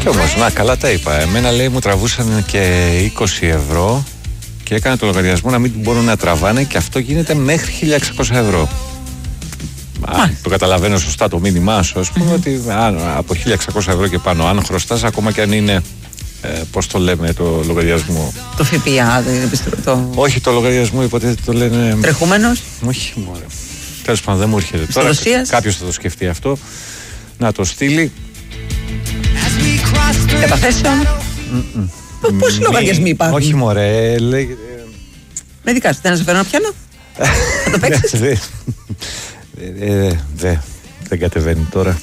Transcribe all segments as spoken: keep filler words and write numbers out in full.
Κι όμως, να καλά τα είπα. Εμένα λέει μου τραβούσαν και είκοσι ευρώ και έκανε το λογαριασμό να μην μπορούν να τραβάνε και αυτό γίνεται μέχρι χίλια εξακόσια ευρώ. Α, το καταλαβαίνω σωστά το μήνυμά σου, ας πούμε, mm-hmm. ότι α, από χίλια εξακόσια ευρώ και πάνω, αν χρωστάς, ακόμα και αν είναι, ε, πώς το λέμε, το λογαριασμό. Το ΦΠΑ, το... Όχι, το λογαριασμό, υποτίθεται το λένε. Τρεχούμενος. Όχι, μωρέ. Τέλος πάντων, δεν μου έρχεται τώρα. Κάποιος θα το σκεφτεί αυτό, να το στείλει. Καταθέσεων. Πόσοι λογαριασμοί υπάρχουν? Όχι, μωρέ. Λέει... Με δικά σου, δεν να σε φέρω να πιάνω. Θα το παίξεις? Δεν κατεβαίνει τώρα.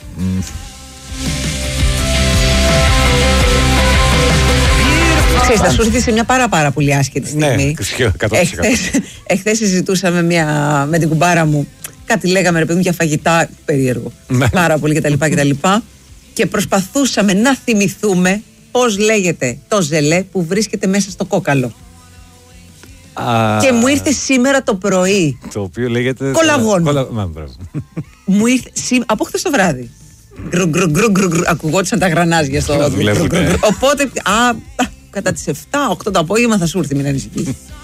Ξέρεις, θα σου έρθει σε μια πάρα πάρα πολύ άσχετη στιγμή. Ναι, εχθές συζητούσαμε μια, με την κουμπάρα μου. Κάτι λέγαμε ρε παιδί μου για φαγητά περίεργο. Πάρα πολύ κτλ. κτλ. Και προσπαθούσαμε να θυμηθούμε πώς λέγεται το ζελέ που βρίσκεται μέσα στο κόκαλο. Α, και μου ήρθε σήμερα το πρωί. Το οποίο λέγεται. Κολαγόνο. Κολα... Μου ήρθε σή... από χθες το βράδυ. Ακουγόντουσαν τα γρανάζια στο. Οπότε. Α, κατά τις επτά οκτώ το απόγευμα θα σου έρθει, μην ανησυχείς.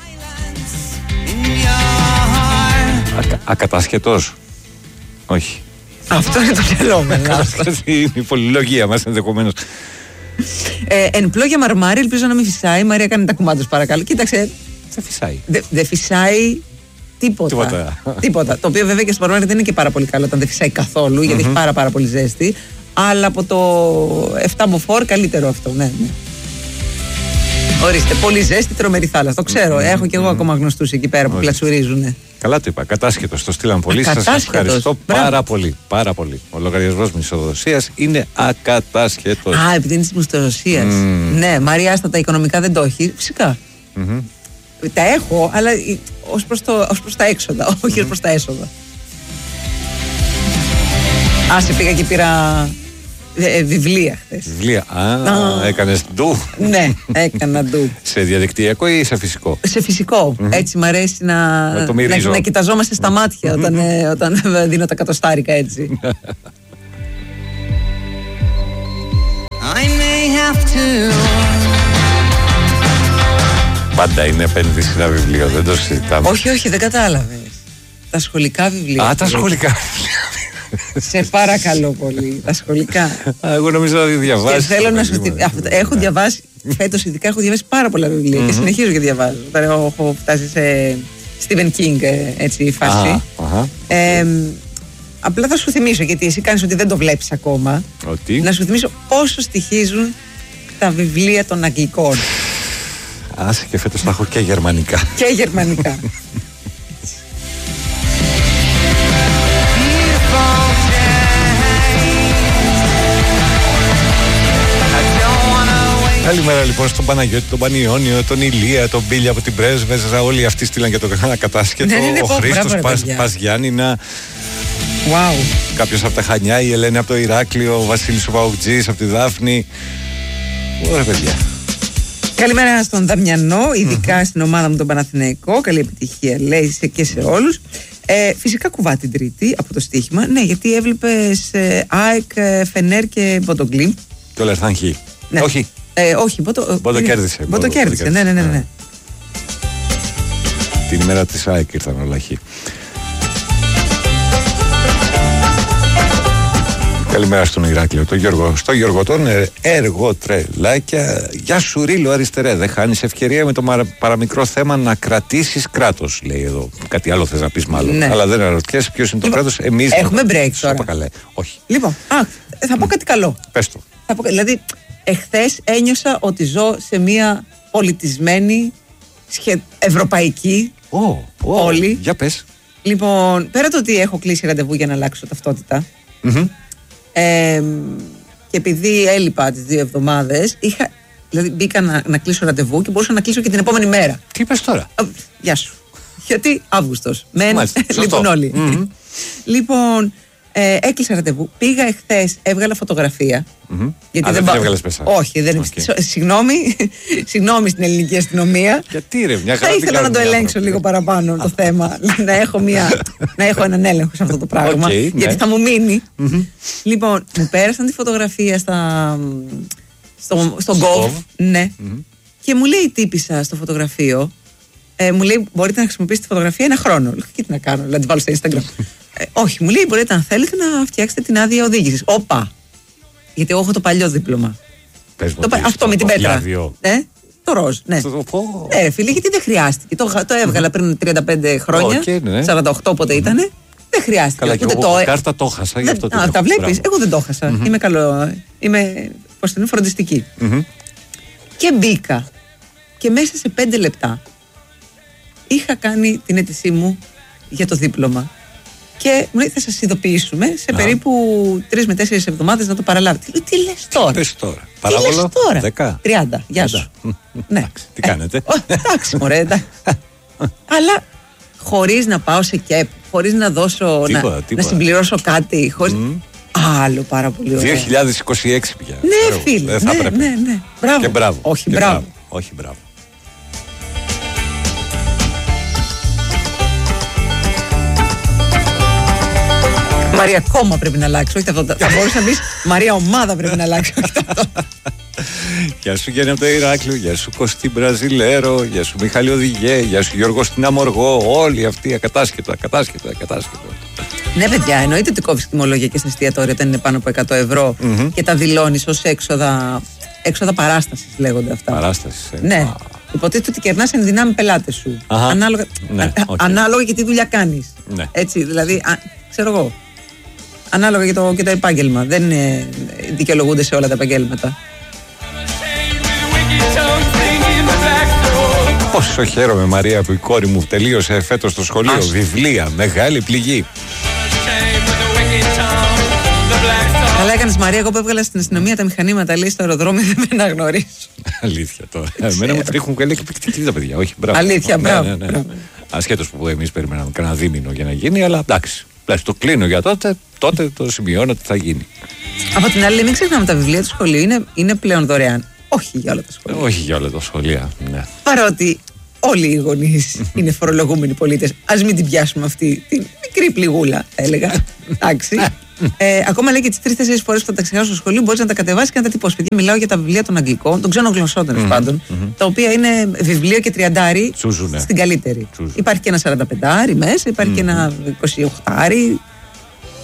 Ακατάσχετος. Όχι. Αυτό είναι το μυαλό μου. Είναι η πολυλογία μας ενδεχομένως. ε, εν πλόγια μαρμάρι, ελπίζω να μην φυσάει. Η Μαρία κάνει τα κουμάντος παρακαλώ. Κοίταξε. Δεν φυσάει. Δεν δε φυσάει τίποτα. Τίποτα. τίποτα. Το οποίο βέβαια και στο μαρμάρι δεν είναι και πάρα πολύ καλό όταν δεν φυσάει καθόλου, γιατί mm-hmm. έχει πάρα, πάρα πολύ ζέστη. Αλλά από το επτά μποφόρ καλύτερο αυτό. Ναι, ναι. Ορίστε, πολύ ζέστη, τρομερή θάλασσα. Το ξέρω. Mm-hmm. Έχω κι εγώ ακόμα γνωστούς εκεί πέρα που κλατσουρίζουν. Καλά το είπα. Κατάσχετος. Το στείλαν πολύ. Σας ευχαριστώ πάρα πολύ. Πάρα πολύ. Ο λογαριασμός μισθοδοσίας είναι ακατάσχετος. Α, επειδή είναι της μισθοδοσίας. Mm. Ναι, Μαρία, άστα τα οικονομικά δεν το έχει. Φυσικά. Mm-hmm. Τα έχω, αλλά ως προς, το, ως προς τα έξοδα, mm-hmm. όχι ως προς τα έσοδα. Άσε, πήγα και πήρα ε, ε, βιβλία χθες. Βιβλία, α, ah. έκανες ντου. Ναι, έκανα ντου. Σε διαδικτυακό ή σε φυσικό? Σε φυσικό, mm-hmm. έτσι μ' αρέσει να, να, να, να κοιταζόμαστε στα μάτια όταν, ε, όταν δίνω τα κατοστάρικα έτσι. I may have to... Πάντα είναι επένδυση ένα βιβλίο, δεν το συζητάμε. Όχι, όχι, δεν κατάλαβες. Τα σχολικά βιβλία. Α, τα σχολικά βιβλία. Σε παρακαλώ πολύ, τα σχολικά. Εγώ νομίζω ότι διαβάζεις. Και θέλω να σου... Έχω διαβάσει, φέτος ειδικά έχω διαβάσει πάρα πολλά βιβλία mm-hmm. και συνεχίζω και διαβάζω. Τώρα έχω φτάσει σε Stephen King, έτσι, φάση. Uh-huh. Ε, απλά θα σου θυμίσω, γιατί εσύ κάνεις ότι δεν το βλέπεις ακόμα. Ότι? Να σου θυμίσω πόσο στοιχίζουν τα βιβλία των Αγγλικών. Άσε, και φέτος θα έχω και γερμανικά. Και γερμανικά. Καλημέρα λοιπόν στον Παναγιώτη, τον Πανιόνιο, τον Ηλία, τον Μπίλια από την Πρέσβεζα. Όλοι αυτοί στείλαν και το κανένα κατάσχετο. Ναι, ναι, ναι, ο Χρήστος, Πας, Πας Γιάννηνα. Wow. Κάποιος από τα Χανιά, η Ελένη από το Ηράκλειο, ο Βασίλης ο Παουτζής από τη Δάφνη. Ωραία παιδιά. Καλημέρα στον Δαμιανό, ειδικά mm-hmm. στην ομάδα μου τον Παναθηναϊκό. Καλή επιτυχία λέει και σε όλους. Ε, φυσικά κουβά την Τρίτη από το στοίχημα. Ναι, γιατί έβλεπες ε, ΑΕΚ, Φενέρ και Μποτογκλίμπ. Και ο Λερθάν Χ. Ναι. Όχι. Ε, όχι, Μποτο, Μποτο κέρδισε. Μποτο κέρδισε, ναι, ναι, ναι, ναι. Την ημέρα της ΑΕΚ ήρθαν όλα Χ. Καλημέρα στον Ηράκλειο, τον Γιώργο. Στο Γιώργο τον εργοτρελάκια. Γεια σου Ρίλο αριστερέ. Δεν χάνεις ευκαιρία με το παραμικρό θέμα να κρατήσεις κράτος, λέει εδώ. Κάτι άλλο θες να πεις μάλλον. Ναι. Αλλά δεν αναρωτιέσαι ποιος είναι το λοιπόν, κράτος. Εμείς έχουμε break τώρα. Καλέ. Όχι. Λοιπόν, α, θα πω κάτι καλό. Πες το. Θα πω, δηλαδή, εχθές ένιωσα ότι ζω σε μια πολιτισμένη, σχε... ευρωπαϊκή oh, oh, πόλη. Για πες. Λοιπόν, πέρα το ότι έχω κλείσει ραντεβού για να αλλάξω ταυτότητα. Mm-hmm. Ε, και επειδή έλειπα τις δύο εβδομάδες, είχα, δηλαδή μπήκα να, να κλείσω ραντεβού και μπορούσα να κλείσω και την επόμενη μέρα. Τι είπες τώρα? Α, γεια σου. Γιατί Αύγουστος. Μεν, λοιπόν όλοι. Mm-hmm. Λοιπόν, Ε, έκλεισα ραντεβού. Πήγα εχθές, έβγαλα φωτογραφία. Mm-hmm. Γιατί Α, δεν, δεν την έβγαλες πέσα. Όχι, δεν okay. Συγγνώμη, συγγνώμη στην ελληνική αστυνομία. Γιατί ρε, μια χαρά. Θα ήθελα να το ελέγξω λίγο παραπάνω το θέμα. να, έχω μια, να έχω έναν έλεγχο σε αυτό το πράγμα. Okay, γιατί ναι. θα μου μείνει. Mm-hmm. Λοιπόν, μου πέρασαν τη φωτογραφία στα, στο, στο Gov. Ναι. Mm-hmm. Και μου λέει η τύπισσα στο φωτογραφείο, ε, μου λέει: μπορείτε να χρησιμοποιήσετε τη φωτογραφία ένα χρόνο. Λέω: και τι να κάνω, να τη βάλω στο Instagram. Ε, όχι, μου λέει: μπορείτε, αν θέλετε, να φτιάξετε την άδεια οδήγησης. Όπα! Γιατί εγώ έχω το παλιό δίπλωμα. Πες το, αυτό με την πέτρα. Ε, το ροζ, ναι. Ε, φίλε, γιατί δεν χρειάστηκε. Το, το έβγαλα πριν τριάντα πέντε χρόνια. Okay, ναι. σαράντα οκτώ πότε ήτανε. Δεν χρειάστηκε. Καλά, και εγώ κάρτα το χάσα. Δεν, αυτό α, τα βλέπεις, εγώ δεν το χάσα. Mm-hmm. Είμαι καλό. Είμαι, πώς το είναι, φροντιστική. Mm-hmm. Και μπήκα. Και μέσα σε πέντε λεπτά είχα κάνει την αίτησή μου για το δίπλωμα. Και μου λέει: θα σας ειδοποιήσουμε σε Α. περίπου τρεις με τέσσερις εβδομάδες να το παραλάβετε. Λέω: τι λες τώρα. Τι λες τώρα. Παράβολο. δέκα. τριάντα. Γεια σου. Ναι. Τι κάνετε. Εντάξει, μωρέ, εντάξει. Αλλά χωρίς να πάω σε ΚΕΠ, χωρίς να δώσω, τίποτα, να, τίποτα. να συμπληρώσω κάτι. Χωρίς... Mm. Άλλο πάρα πολύ ωραίο. δύο χιλιάδες είκοσι έξι πια. Ναι, φίλε. Δεν θα ναι, πρέπει. Ναι, ναι. Μπράβο. Και μπράβο. Όχι, και μπράβο. μπράβο. Όχι, μπράβο. Μαρία, κόμμα πρέπει να αλλάξει. Όχι αυτό. Θα μπορούσε να πει Μαρία, ομάδα πρέπει να αλλάξει. Γεια σου Γιάννη από το Ηράκλειο, γεια σου Κωστή Μπραζιλέρο, γεια σου Μιχάλη Οδηγέ, γεια σου Γιώργο στην Αμοργό. Όλοι αυτοί ακατάσχετο, ακατάσχετο, ακατάσχετο. Ναι, παιδιά, εννοείται ότι κόβει τιμολόγια και στα εστιατόρια όταν είναι πάνω από εκατό ευρώ mm-hmm. και τα δηλώνει ω έξοδα, έξοδα παράσταση, λέγονται αυτά. Παράσταση. Ε. Ναι. Υποτίθεται ότι κερνά εν δυνάμει πελάτες σου. Αχα. Ανάλογα, ναι, okay. ανάλογα και τι δουλειά κάνει. Ναι. Έτσι, δηλαδή, α, ξέρω εγώ. Ανάλογα και το, και το επάγγελμα. Δεν ε, δικαιολογούνται σε όλα τα επαγγέλματα. Πόσο χαίρομαι, Μαρία, που η κόρη μου τελείωσε φέτος στο σχολείο. Άς. Βιβλία, μεγάλη πληγή. Καλά έκανες, Μαρία. Εγώ που έβγαλα στην αστυνομία τα μηχανήματα, λέει, στο αεροδρόμιο, δεν με αναγνωρίζω. Αλήθεια τώρα. Εμένα μου τρίχουν και λέει εκπληκτική τα παιδιά. Όχι, μπράβο. Αλήθεια, μπράβο. Ναι, ναι, ναι. Ασχέτως που εμείς περιμέναμε κανένα δίμηνο για να γίνει, αλλά εντάξει. Το κλείνω για τότε, τότε το σημειώνω ότι θα γίνει. Από την άλλη, μην ξεχνάμε, τα βιβλία του σχολείου είναι, είναι πλέον δωρεάν. Όχι για όλα τα σχολεία. Όχι για όλα τα σχολεία, ναι. Παρότι όλοι οι γονείς είναι φορολογούμενοι πολίτες. Ας μην την πιάσουμε αυτή την μικρή πληγούλα, θα έλεγα. Εντάξει. ε, ακόμα λέει και τις τρεις-τέσσερις φορές που θα τα ξεχάσω στο σχολείο, μπορείς να τα κατεβάσεις και να τα τυπώσεις. Παιδιά, μιλάω για τα βιβλία των Αγγλικών, των ξένων γλωσσών τέλος πάντων, τα οποία είναι βιβλίο και τριαντάρι στην καλύτερη. Τσούζου. Υπάρχει και ένα σαρανταπεντάρι μέσα, υπάρχει και ένα εικοσιοκτάρι.